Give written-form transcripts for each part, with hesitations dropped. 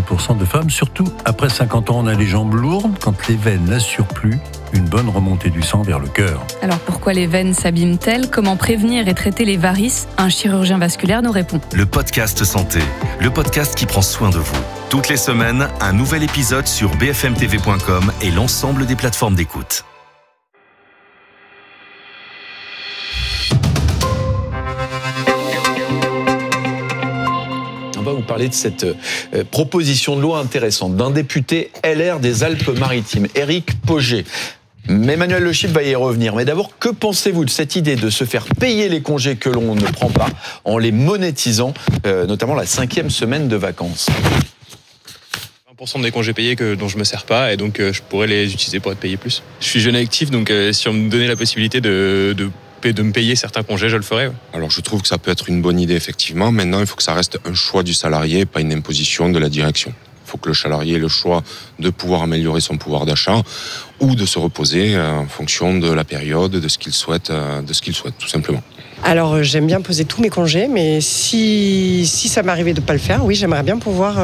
70% de femmes. Surtout, après 50 ans, on a les jambes lourdes. Quand les veines n'assurent plus, une bonne remontée du sang vers le cœur. Alors pourquoi les veines s'abîment-elles ? Comment prévenir et traiter les varices ? Un chirurgien vasculaire nous répond. Le podcast Santé, le podcast qui prend soin de vous. Toutes les semaines, un nouvel épisode sur bfmtv.com et l'ensemble des plateformes d'écoute. On va vous parler de cette proposition de loi intéressante d'un député LR des Alpes-Maritimes, Éric Pauget. Emmanuel Le Chypre va y revenir. Mais d'abord, que pensez-vous de cette idée de se faire payer les congés que l'on ne prend pas en les monétisant, notamment la 5e semaine de vacances ? 20% des congés payés dont je ne me sers pas et donc je pourrais les utiliser pour être payé plus. Je suis jeune et actif, donc si on me donnait la possibilité de me payer certains congés, je le ferais. Ouais. Alors je trouve que ça peut être une bonne idée, effectivement. Maintenant, il faut que ça reste un choix du salarié, pas une imposition de la direction. Il faut que le salarié ait le choix de pouvoir améliorer son pouvoir d'achat ou de se reposer en fonction de la période, de ce qu'il souhaite, tout simplement. Alors j'aime bien poser tous mes congés, mais si ça m'arrivait de ne pas le faire, oui, j'aimerais bien pouvoir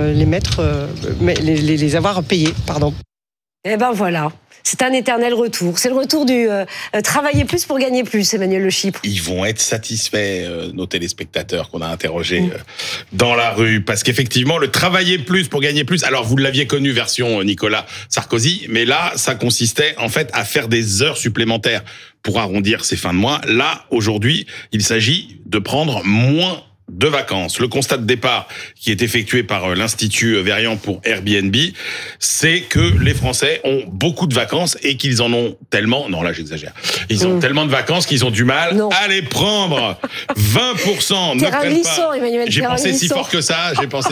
les avoir payés, pardon. Eh ben voilà, c'est un éternel retour. C'est le retour du travailler plus pour gagner plus, Emmanuel Le Chypre. Ils vont être satisfaits, nos téléspectateurs qu'on a interrogés dans la rue, parce qu'effectivement, le travailler plus pour gagner plus, alors vous l'aviez connu version Nicolas Sarkozy, mais là, ça consistait en fait à faire des heures supplémentaires pour arrondir ses fins de mois. Là, aujourd'hui, il s'agit de prendre moins de vacances. Le constat de départ qui est effectué par l'Institut Verian pour Airbnb, c'est que les Français ont beaucoup de vacances et qu'ils en ont tellement... Non, là, j'exagère. Ils ont tellement de vacances qu'ils ont du mal à les prendre. 20% ne prennent pas... Emmanuel, J'ai pensé si fort que ça.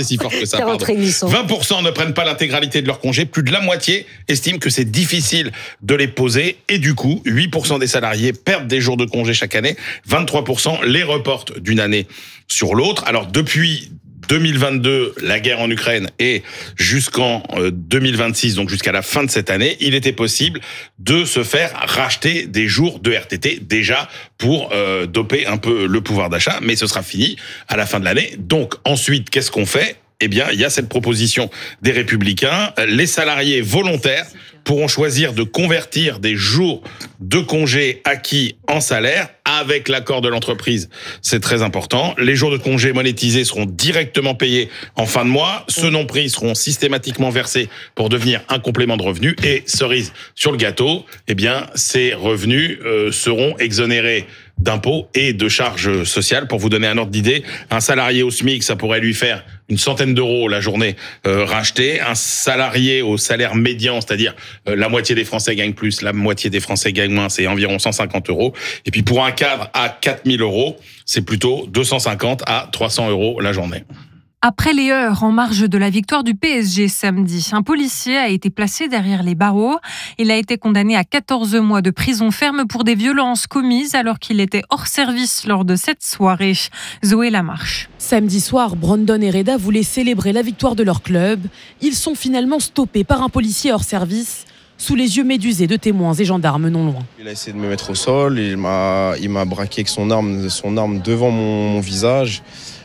20% ne prennent pas l'intégralité de leur congé. Plus de la moitié estiment que c'est difficile de les poser. Et du coup, 8% des salariés perdent des jours de congé chaque année. 23% les reportent d'une année sur l'autre. Alors depuis 2022, la guerre en Ukraine, et jusqu'en 2026, donc jusqu'à la fin de cette année, il était possible de se faire racheter des jours de RTT déjà pour doper un peu le pouvoir d'achat, mais ce sera fini à la fin de l'année. Donc ensuite, qu'est-ce qu'on fait ? Eh bien, il y a cette proposition des Républicains. Les salariés volontaires pourront choisir de convertir des jours de congé acquis en salaire avec l'accord de l'entreprise. C'est très important. Les jours de congé monétisés seront directement payés en fin de mois. Ceux non pris seront systématiquement versés pour devenir un complément de revenu. Et cerise sur le gâteau, eh bien, ces revenus seront exonérés d'impôts et de charges sociales. Pour vous donner un ordre d'idée, un salarié au SMIC, ça pourrait lui faire une centaine d'euros la journée rachetée. Un salarié au salaire médian, c'est-à-dire la moitié des Français gagnent plus, la moitié des Français gagnent moins, c'est environ 150 euros. Et puis pour un cadre à 4000 euros, c'est plutôt 250 à 300 euros la journée. Après les heurts en marge de la victoire du PSG samedi, un policier a été placé derrière les barreaux. Il a été condamné à 14 mois de prison ferme pour des violences commises alors qu'il était hors service lors de cette soirée. Zoé Lamarche. Samedi soir, Brandon et Reda voulaient célébrer la victoire de leur club. Ils sont finalement stoppés par un policier hors service, sous les yeux médusés de témoins et gendarmes non loin. Il a essayé de me mettre au sol, il m'a braqué avec son arme devant mon visage.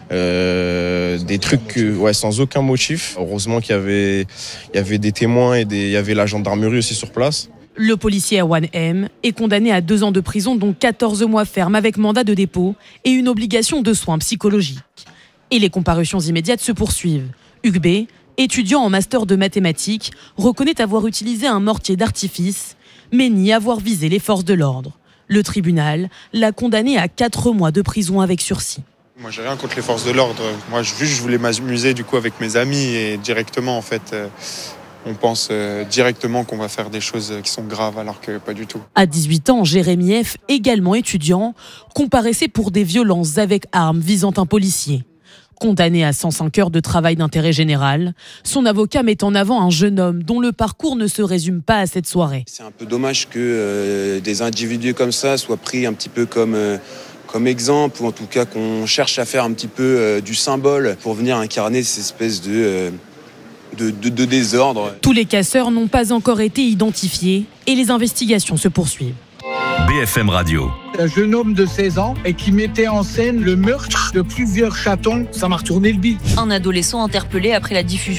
Des trucs sans aucun motif. Heureusement qu'il y avait des témoins et il y avait la gendarmerie aussi sur place. Le policier Awan M est condamné à 2 ans de prison, dont 14 mois ferme avec mandat de dépôt et une obligation de soins psychologiques. Et les comparutions immédiates se poursuivent. Hugues B, étudiant en master de mathématiques, reconnaît avoir utilisé un mortier d'artifice, mais nie avoir visé les forces de l'ordre. Le tribunal l'a condamné à 4 mois de prison avec sursis. Moi, j'ai rien contre les forces de l'ordre. Moi, je voulais m'amuser du coup avec mes amis et directement, en fait, on pense directement qu'on va faire des choses qui sont graves, alors que pas du tout. À 18 ans, Jérémy F, également étudiant, comparaissait pour des violences avec armes visant un policier. Condamné à 105 heures de travail d'intérêt général, son avocat met en avant un jeune homme dont le parcours ne se résume pas à cette soirée. C'est un peu dommage que des individus comme ça soient pris un petit peu comme exemple, ou en tout cas qu'on cherche à faire un petit peu du symbole pour venir incarner cette espèce de désordre. Tous les casseurs n'ont pas encore été identifiés et les investigations se poursuivent. BFM Radio. Un jeune homme de 16 ans et qui mettait en scène le meurtre de plusieurs chatons, ça m'a retourné le bide. Un adolescent interpellé après la diffusion